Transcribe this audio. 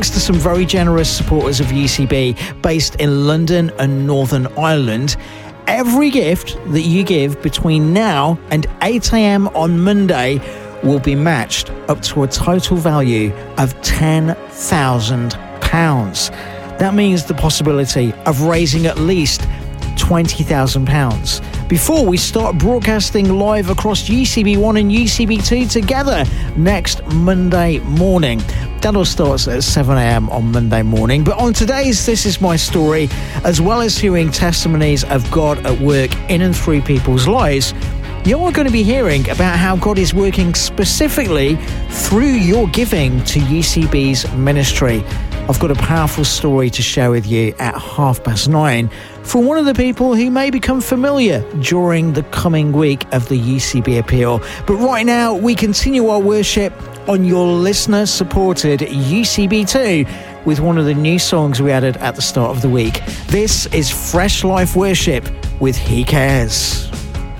thanks to some very generous supporters of UCB based in London and Northern Ireland, every gift that you give between now and 8 a.m. on Monday will be matched up to a total value of £10,000. That means the possibility of raising at least £20,000 before we start broadcasting live across UCB1 and UCB2 together next Monday morning. That all starts at 7 a.m. on Monday morning. But on today's This Is My Story, as well as hearing testimonies of God at work in and through people's lives, you are going to be hearing about how God is working specifically through your giving to UCB's ministry. I've got a powerful story to share with you at 9:30 from one of the people who may become familiar during the coming week of the UCB appeal. But right now, we continue our worship on your listener-supported UCB2 with one of the new songs we added at the start of the week. This is Fresh Life Worship with He Cares.